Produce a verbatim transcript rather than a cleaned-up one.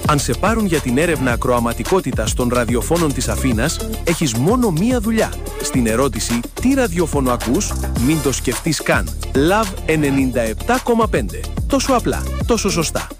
Αν σε πάρουν για την έρευνα ακροαματικότητας των ραδιοφώνων της Αθήνας, έχεις μόνο μία δουλειά. Στην ερώτηση «Τι ραδιόφωνο ακούς?» μην το σκεφτείς καν. Love ενενήντα επτά κόμμα πέντε. Τόσο απλά, τόσο σωστά.